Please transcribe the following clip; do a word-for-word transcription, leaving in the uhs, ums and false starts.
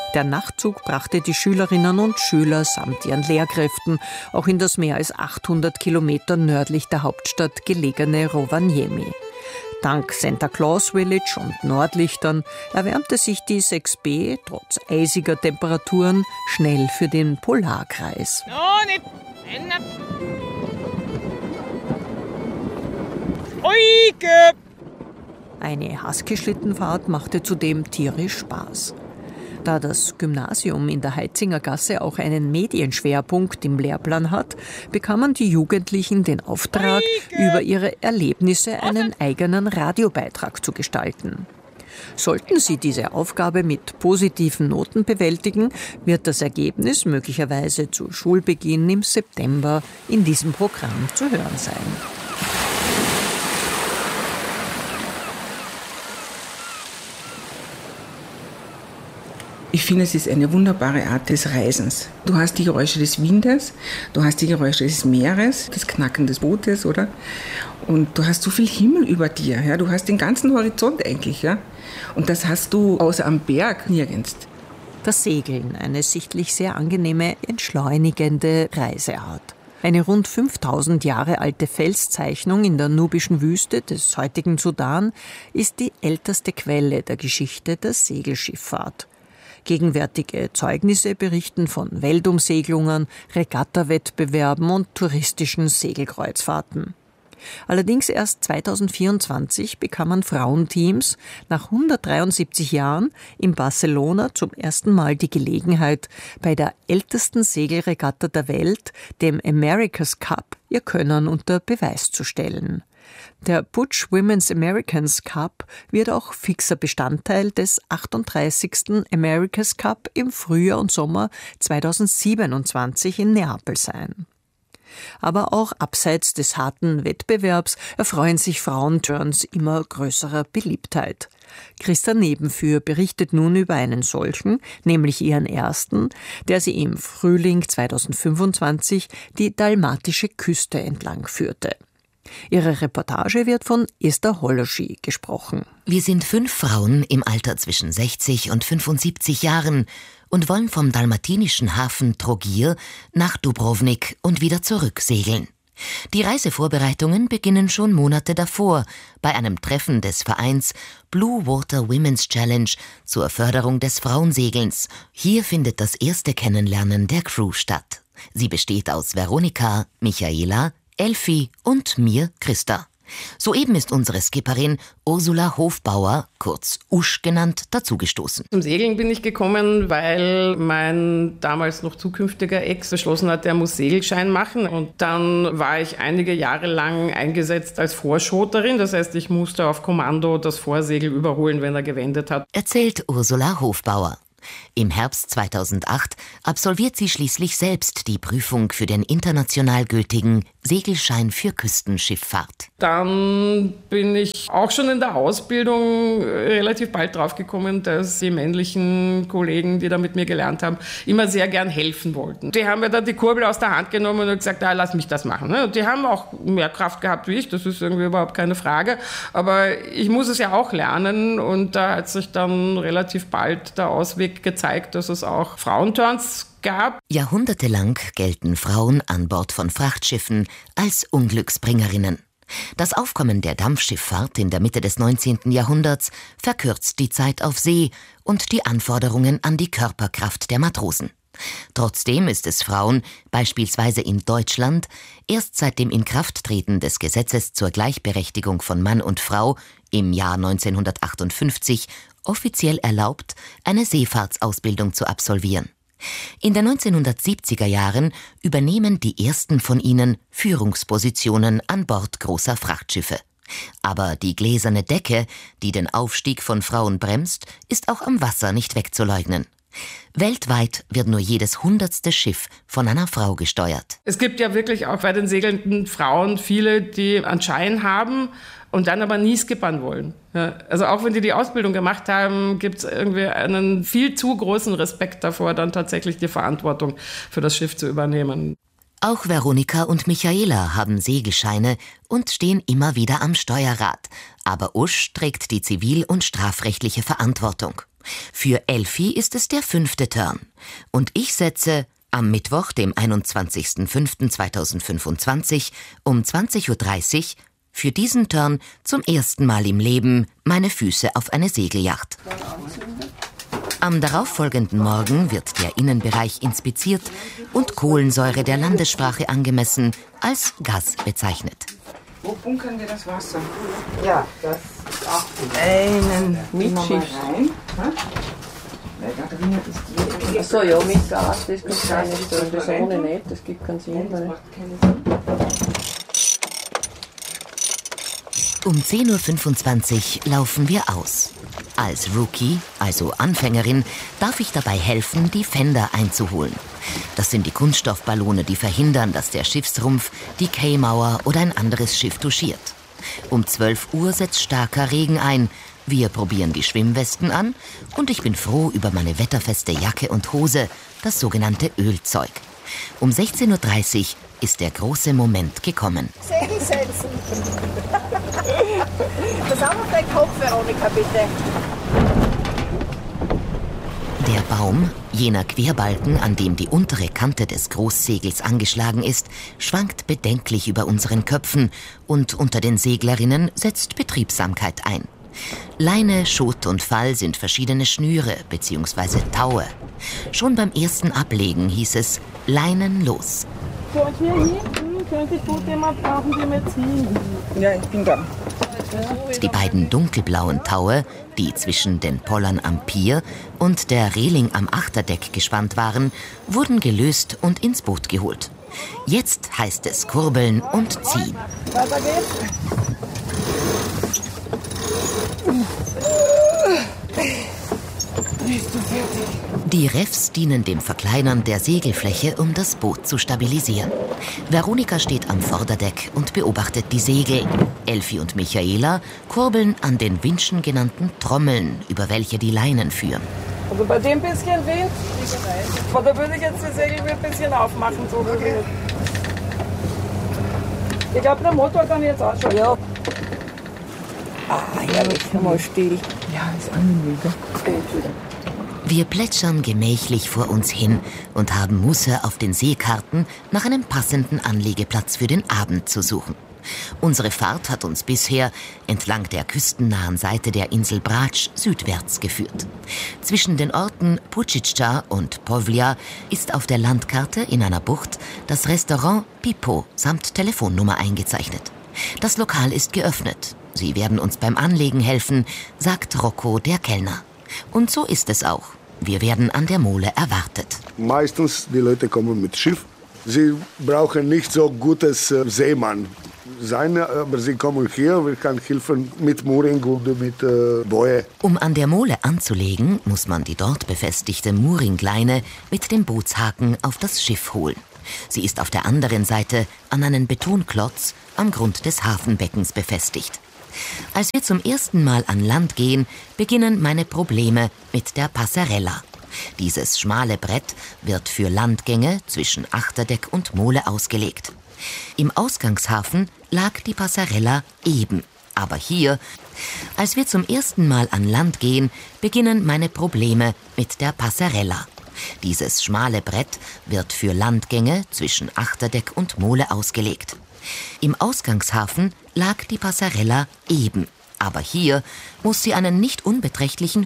Der Nachtzug brachte die Schülerinnen und Schüler samt ihren Lehrkräften auch in das mehr als achthundert Kilometer nördlich der Hauptstadt gelegene Rovaniemi. Dank Santa Claus Village und Nordlichtern erwärmte sich die sechs B trotz eisiger Temperaturen schnell für den Polarkreis. Eine Husky-Schlittenfahrt machte zudem tierisch Spaß. Da das Gymnasium in der Heitzinger Gasse auch einen Medienschwerpunkt im Lehrplan hat, bekamen die Jugendlichen den Auftrag, über ihre Erlebnisse einen eigenen Radiobeitrag zu gestalten. Sollten sie diese Aufgabe mit positiven Noten bewältigen, wird das Ergebnis möglicherweise zu Schulbeginn im September in diesem Programm zu hören sein. Ich finde, es ist eine wunderbare Art des Reisens. Du hast die Geräusche des Windes, du hast die Geräusche des Meeres, das Knacken des Bootes, oder? Und du hast so viel Himmel über dir, ja? Du hast den ganzen Horizont eigentlich, ja? Und das hast du außer am Berg nirgends. Das Segeln, eine sichtlich sehr angenehme, entschleunigende Reiseart. Eine rund fünftausend Jahre alte Felszeichnung in der nubischen Wüste des heutigen Sudan ist die älteste Quelle der Geschichte der Segelschifffahrt. Gegenwärtige Zeugnisse berichten von Weltumsegelungen, Regattawettbewerben und touristischen Segelkreuzfahrten. Allerdings erst zweitausendvierundzwanzig bekamen Frauenteams nach hundertdreiundsiebzig Jahren in Barcelona zum ersten Mal die Gelegenheit, bei der ältesten Segelregatta der Welt, dem America's Cup, ihr Können unter Beweis zu stellen. Der Butch Women's Americans Cup wird auch fixer Bestandteil des achtunddreißigsten America's Cup im Frühjahr und Sommer zweitausendsiebenundzwanzig in Neapel sein. Aber auch abseits des harten Wettbewerbs erfreuen sich Frauenturns immer größerer Beliebtheit. Christa Nebenführ berichtet nun über einen solchen, nämlich ihren ersten, der sie im Frühling zweitausendfünfundzwanzig die dalmatische Küste entlang führte. Ihre Reportage wird von Esther Hollerschi gesprochen. Wir sind fünf Frauen im Alter zwischen sechzig und fünfundsiebzig Jahren und wollen vom dalmatinischen Hafen Trogir nach Dubrovnik und wieder zurück segeln. Die Reisevorbereitungen beginnen schon Monate davor bei einem Treffen des Vereins Blue Water Women's Challenge zur Förderung des Frauensegelns. Hier findet das erste Kennenlernen der Crew statt. Sie besteht aus Veronika, Michaela, Elfi und mir, Christa. Soeben ist unsere Skipperin Ursula Hofbauer, kurz Usch genannt, dazugestoßen. Zum Segeln bin ich gekommen, weil mein damals noch zukünftiger Ex beschlossen hat, er muss Segelschein machen. Und dann war ich einige Jahre lang eingesetzt als Vorschoterin. Das heißt, ich musste auf Kommando das Vorsegel überholen, wenn er gewendet hat. Erzählt Ursula Hofbauer. Im Herbst zweitausendacht absolviert sie schließlich selbst die Prüfung für den international gültigen Segelschein für Küstenschifffahrt. Dann bin ich auch schon in der Ausbildung relativ bald draufgekommen, dass die männlichen Kollegen, die da mit mir gelernt haben, immer sehr gern helfen wollten. Die haben mir dann die Kurbel aus der Hand genommen und gesagt, ah, lass mich das machen. Die haben auch mehr Kraft gehabt wie ich, das ist irgendwie überhaupt keine Frage. Aber ich muss es ja auch lernen und da hat sich dann relativ bald der Ausweg gezeigt, dass es auch Frauenturns gab. Jahrhundertelang gelten Frauen an Bord von Frachtschiffen als Unglücksbringerinnen. Das Aufkommen der Dampfschifffahrt in der Mitte des neunzehnten Jahrhunderts verkürzt die Zeit auf See und die Anforderungen an die Körperkraft der Matrosen. Trotzdem ist es Frauen, beispielsweise in Deutschland, erst seit dem Inkrafttreten des Gesetzes zur Gleichberechtigung von Mann und Frau im Jahr neunzehnhundertachtundfünfzig offiziell erlaubt, eine Seefahrtsausbildung zu absolvieren. In den neunzehnhundertsiebziger Jahren übernehmen die ersten von ihnen Führungspositionen an Bord großer Frachtschiffe. Aber die gläserne Decke, die den Aufstieg von Frauen bremst, ist auch am Wasser nicht wegzuleugnen. Weltweit wird nur jedes hundertste Schiff von einer Frau gesteuert. Es gibt ja wirklich auch bei den segelnden Frauen viele, die einen Schein haben und dann aber nie skippern wollen. Ja, also auch wenn die die Ausbildung gemacht haben, gibt es irgendwie einen viel zu großen Respekt davor, dann tatsächlich die Verantwortung für das Schiff zu übernehmen. Auch Veronika und Michaela haben Segelscheine und stehen immer wieder am Steuerrad. Aber Usch trägt die zivil- und strafrechtliche Verantwortung. Für Elfi ist es der fünfte Turn. Und ich setze am Mittwoch, dem einundzwanzigsten fünften zweitausendfünfundzwanzig um zwanzig Uhr dreißig für diesen Turn zum ersten Mal im Leben meine Füße auf eine Segelyacht. Am darauffolgenden Morgen wird der Innenbereich inspiziert und Kohlensäure der Landessprache angemessen als Gas bezeichnet. Wo bunkern wir das Wasser? Ja, das ist auch gut. Einen Mitschiff. Weil da drinnen ist die... Achso, ja, mit Gas, das gibt es keine Sinn. Das ohne nicht, das gibt keinen Sinn. Das macht keinen Sinn. Um zehn Uhr fünfundzwanzig laufen wir aus. Als Rookie, also Anfängerin, darf ich dabei helfen, die Fender einzuholen. Das sind die Kunststoffballone, die verhindern, dass der Schiffsrumpf die Quaymauer oder ein anderes Schiff touchiert. Um zwölf Uhr setzt starker Regen ein. Wir probieren die Schwimmwesten an und ich bin froh über meine wetterfeste Jacke und Hose, das sogenannte Ölzeug. Um sechzehn Uhr dreißig ist der große Moment gekommen. Segel setzen. Das auch auf deinen Kopf, Veronika, bitte. Der Baum, jener Querbalken, an dem die untere Kante des Großsegels angeschlagen ist, schwankt bedenklich über unseren Köpfen und unter den Seglerinnen setzt Betriebsamkeit ein. Leine, Schot und Fall sind verschiedene Schnüre bzw. Taue. Schon beim ersten Ablegen hieß es Leinen los. Könnt ihr hinten, könnt ihr gut jemand brauchen, die mir ziehen? Ja, ich bin da. Die beiden dunkelblauen Taue, die zwischen den Pollern am Pier und der Reling am Achterdeck gespannt waren, wurden gelöst und ins Boot geholt. Jetzt heißt es kurbeln und ziehen. Weiter geht's. Die Refs dienen dem Verkleinern der Segelfläche, um das Boot zu stabilisieren. Veronika steht am Vorderdeck und beobachtet die Segel. Elfi und Michaela kurbeln an den Winschen genannten Trommeln, über welche die Leinen führen. Also bei dem bisschen Wind, da würde ich jetzt die Segel ein bisschen aufmachen. So okay. Ich glaube, der Motor kann jetzt auch schon. Ja. Ah, herrlich, mal still. Ja, ist angenehm. Wir plätschern gemächlich vor uns hin und haben Muße, auf den Seekarten nach einem passenden Anlegeplatz für den Abend zu suchen. Unsere Fahrt hat uns bisher entlang der küstennahen Seite der Insel Brač südwärts geführt. Zwischen den Orten Pučišća und Povlja ist auf der Landkarte in einer Bucht das Restaurant Pipo samt Telefonnummer eingezeichnet. Das Lokal ist geöffnet. Sie werden uns beim Anlegen helfen, sagt Rocco, der Kellner. Und so ist es auch. Wir werden an der Mole erwartet. Meistens die Leute kommen mit Schiff. Sie brauchen nicht so gutes äh, Seemann sein, aber sie kommen hier, wir können helfen mit Mooring und mit äh, Boje. Um an der Mole anzulegen, muss man die dort befestigte Mooringleine mit dem Bootshaken auf das Schiff holen. Sie ist auf der anderen Seite an einen Betonklotz am Grund des Hafenbeckens befestigt. Als wir zum ersten Mal an Land gehen, beginnen meine Probleme mit der Passerella. Dieses schmale Brett wird für Landgänge zwischen Achterdeck und Mole ausgelegt. Im Ausgangshafen lag die Passerella eben. Aber hier, als wir zum ersten Mal an Land gehen, beginnen meine Probleme mit der Passerella. Dieses schmale Brett wird für Landgänge zwischen Achterdeck und Mole ausgelegt. Im Ausgangshafen lag die Passerella eben. Aber hier muss sie einen nicht unbeträchtlichen